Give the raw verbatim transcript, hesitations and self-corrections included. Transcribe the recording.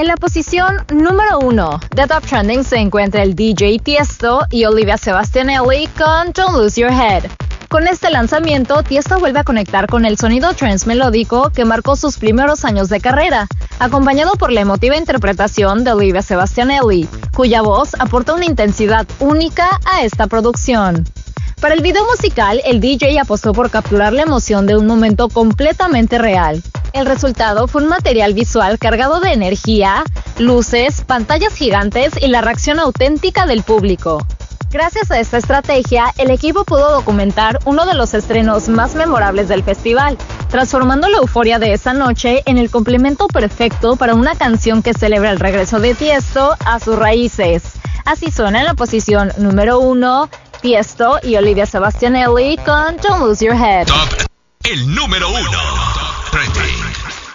En la posición número uno de Top Trending se encuentra el D J Tiesto y Olivia Sebastianelli con Don't Lose Your Head. Con este lanzamiento, Tiesto vuelve a conectar con el sonido trance melódico que marcó sus primeros años de carrera, acompañado por la emotiva interpretación de Olivia Sebastianelli, cuya voz aporta una intensidad única a esta producción. Para el video musical, el D J apostó por capturar la emoción de un momento completamente real. El resultado fue un material visual cargado de energía, luces, pantallas gigantes y la reacción auténtica del público. Gracias a esta estrategia, el equipo pudo documentar uno de los estrenos más memorables del festival, transformando la euforia de esa noche en el complemento perfecto para una canción que celebra el regreso de Tiesto a sus raíces. Así suena en la posición número uno, Tiesto y Olivia Sebastianelli con Don't Lose Your Head. Top, el número uno.